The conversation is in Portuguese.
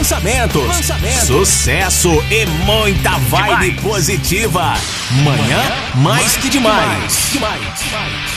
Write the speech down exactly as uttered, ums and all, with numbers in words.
lançamentos, lançamentos, sucesso e muita vibe demais. Positiva. Manhã mais que demais. demais. demais.